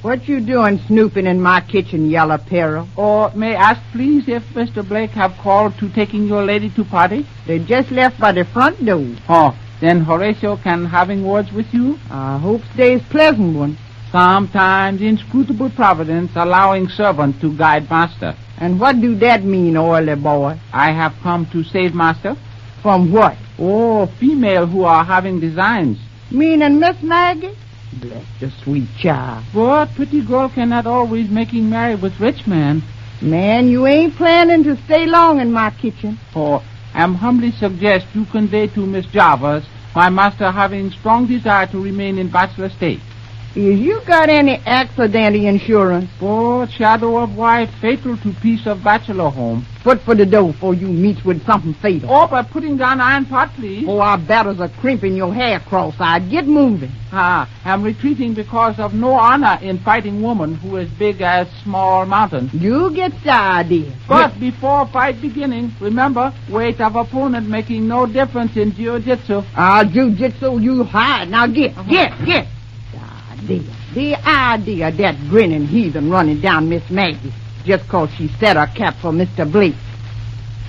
What you doing snooping in my kitchen, Yellow Peril? Or may I ask, please, if Mr. Blake have called to taking your lady to party? They just left by the front door. Oh, then Horatio can having words with you? I hope stays pleasant one. Sometimes inscrutable providence allowing servant to guide master. And what do that mean, oily boy? I have come to save master. From what? Oh, female who are having designs. Meaning Miss Maggie? Bless the sweet child. But pretty girl cannot always making marry with rich man. Man, you ain't planning to stay long in my kitchen. Oh, I humbly suggest you convey to Miss Jarvis my master having strong desire to remain in bachelor state. Is you got any accidental insurance? Oh, shadow of wife fatal to peace of bachelor home. Foot for the door before you meet with something fatal. Oh, by putting down iron pot, please. Oh, I batters a crimp in your hair cross-eyed. Get moving. I'm retreating because of no honor in fighting woman who is big as small mountain. You get started, dear. But before fight beginning, remember, weight of opponent making no difference in jiu-jitsu. Jiu-jitsu, you hide. Now get. The idea of that grinning heathen running down Miss Maggie just 'cause she set her cap for Mr. Blake.